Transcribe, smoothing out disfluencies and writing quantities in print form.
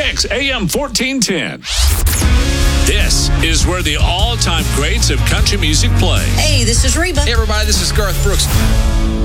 Kicks AM 1410. This is where the all-time greats of country music play. Hey, this is Reba. Hey, everybody, this is Garth Brooks.